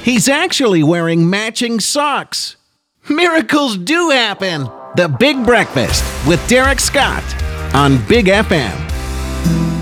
He's actually wearing matching socks. Miracles do happen. The Big Breakfast with Derek Scott on Big FM.